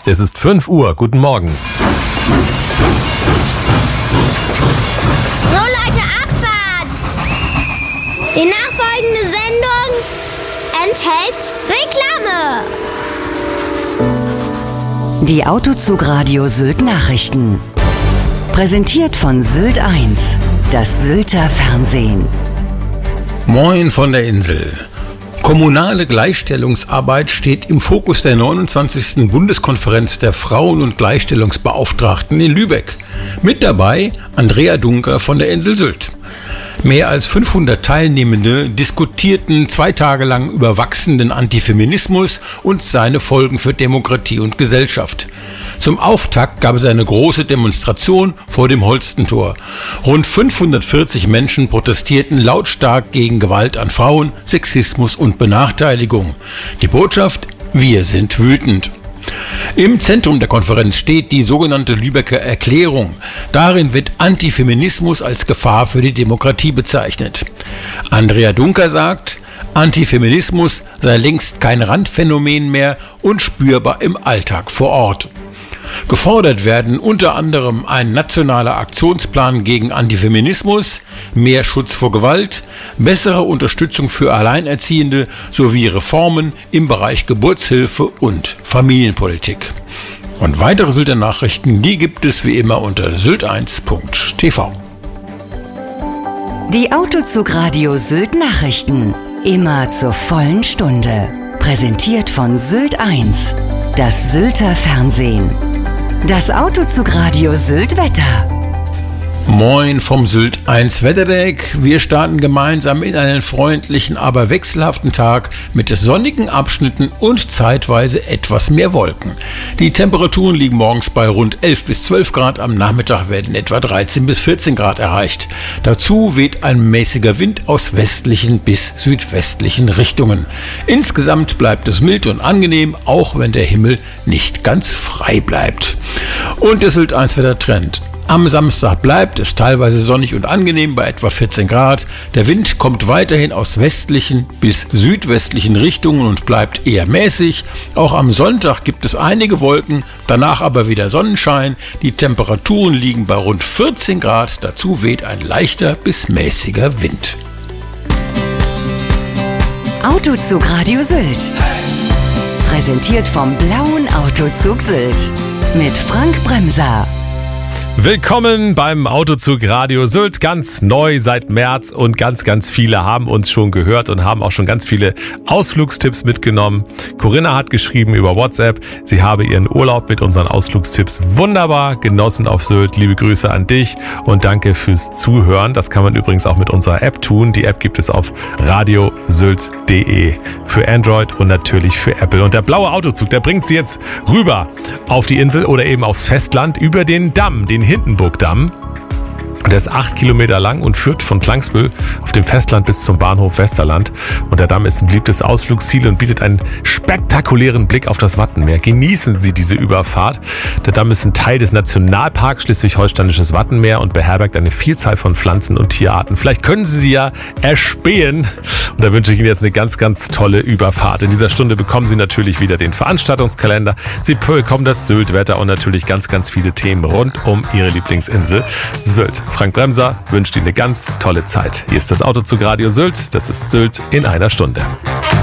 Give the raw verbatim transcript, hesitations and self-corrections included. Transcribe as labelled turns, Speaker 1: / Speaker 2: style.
Speaker 1: Es ist fünf Uhr. Guten Morgen.
Speaker 2: So Leute, Abfahrt! Die nachfolgende Sendung enthält Reklame.
Speaker 3: Die Autozugradio Sylt Nachrichten. Präsentiert von Sylt eins, das Sylter Fernsehen.
Speaker 4: Moin von der Insel. Kommunale Gleichstellungsarbeit steht im Fokus der neunundzwanzigsten Bundeskonferenz der Frauen- und Gleichstellungsbeauftragten in Lübeck. Mit dabei Andrea Dunker von der Insel Sylt. Mehr als fünfhundert Teilnehmende diskutierten zwei Tage lang über wachsenden Antifeminismus und seine Folgen für Demokratie und Gesellschaft. Zum Auftakt gab es eine große Demonstration vor dem Holstentor. Rund fünfhundertvierzig Menschen protestierten lautstark gegen Gewalt an Frauen, Sexismus und Benachteiligung. Die Botschaft: Wir sind wütend. Im Zentrum der Konferenz steht die sogenannte Lübecker Erklärung. Darin wird Antifeminismus als Gefahr für die Demokratie bezeichnet. Andrea Dunker sagt, Antifeminismus sei längst kein Randphänomen mehr und spürbar im Alltag vor Ort. Gefordert werden unter anderem ein nationaler Aktionsplan gegen Antifeminismus, mehr Schutz vor Gewalt, bessere Unterstützung für Alleinerziehende sowie Reformen im Bereich Geburtshilfe und Familienpolitik. Und weitere Sylter Nachrichten, die gibt es wie immer unter sylt eins punkt t v.
Speaker 3: Die Autozugradio Sylt Nachrichten. Immer zur vollen Stunde. Präsentiert von Sylt eins, das Sylter Fernsehen. Das Autozugradio Sylt Wetter.
Speaker 4: Moin vom Sylt eins Wetterdeck. Wir starten gemeinsam in einen freundlichen, aber wechselhaften Tag mit sonnigen Abschnitten und zeitweise etwas mehr Wolken. Die Temperaturen liegen morgens bei rund elf bis zwölf Grad, am Nachmittag werden etwa dreizehn bis vierzehn Grad erreicht. Dazu weht ein mäßiger Wind aus westlichen bis südwestlichen Richtungen. Insgesamt bleibt es mild und angenehm, auch wenn der Himmel nicht ganz frei bleibt. Und der Sylt eins Wettertrend. Am Samstag bleibt es teilweise sonnig und angenehm bei etwa vierzehn Grad. Der Wind kommt weiterhin aus westlichen bis südwestlichen Richtungen und bleibt eher mäßig. Auch am Sonntag gibt es einige Wolken, danach aber wieder Sonnenschein. Die Temperaturen liegen bei rund vierzehn Grad. Dazu weht ein leichter bis mäßiger Wind.
Speaker 3: Autozugradio Sylt. Präsentiert vom Blauen Autozug Sylt. Mit Frank Bremser.
Speaker 1: Willkommen beim Autozug Radio Sylt, ganz neu seit März, und ganz, ganz viele haben uns schon gehört und haben auch schon ganz viele Ausflugstipps mitgenommen. Corinna hat geschrieben über WhatsApp, sie habe ihren Urlaub mit unseren Ausflugstipps wunderbar genossen auf Sylt. Liebe Grüße an dich und danke fürs Zuhören. Das kann man übrigens auch mit unserer App tun. Die App gibt es auf radiosylt punkt de für Android und natürlich für Apple. Und der blaue Autozug, der bringt sie jetzt rüber auf die Insel oder eben aufs Festland über den Damm, den Hindenburgdamm. Der ist acht Kilometer lang und führt von Klangsbühl auf dem Festland bis zum Bahnhof Westerland. Und der Damm ist ein beliebtes Ausflugsziel und bietet einen spektakulären Blick auf das Wattenmeer. Genießen Sie diese Überfahrt. Der Damm ist ein Teil des Nationalparks Schleswig-Holsteinisches Wattenmeer und beherbergt eine Vielzahl von Pflanzen- und Tierarten. Vielleicht können Sie sie ja erspähen. Und da wünsche ich Ihnen jetzt eine ganz, ganz tolle Überfahrt. In dieser Stunde bekommen Sie natürlich wieder den Veranstaltungskalender. Sie bekommen das Sylt-Wetter und natürlich ganz, ganz viele Themen rund um Ihre Lieblingsinsel Sylt. Frank Bremser wünscht Ihnen eine ganz tolle Zeit. Hier ist das Autozugradio Sylt. Das ist Sylt in einer Stunde.